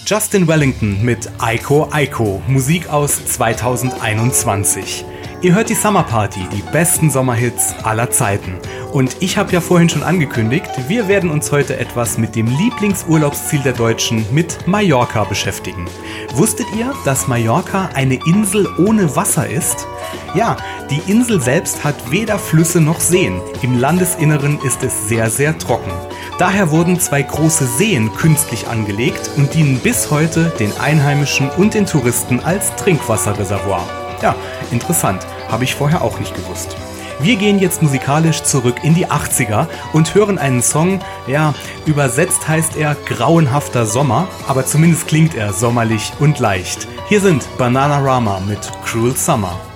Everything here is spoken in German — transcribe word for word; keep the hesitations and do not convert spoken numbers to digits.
Justin Wellington mit Aiko Aiko, Musik aus zweitausendeinundzwanzig. Ihr hört die Summer Party, die besten Sommerhits aller Zeiten. Und ich habe ja vorhin schon angekündigt, wir werden uns heute etwas mit dem Lieblingsurlaubsziel der Deutschen, mit Mallorca, beschäftigen. Wusstet ihr, dass Mallorca eine Insel ohne Wasser ist? Ja, die Insel selbst hat weder Flüsse noch Seen. Im Landesinneren ist es sehr, sehr trocken. Daher wurden zwei große Seen künstlich angelegt und dienen bis heute den Einheimischen und den Touristen als Trinkwasserreservoir. Ja, interessant, habe ich vorher auch nicht gewusst. Wir gehen jetzt musikalisch zurück in die achtziger und hören einen Song, ja, übersetzt heißt er Grauenhafter Sommer, aber zumindest klingt er sommerlich und leicht. Hier sind Bananarama mit Cruel Summer.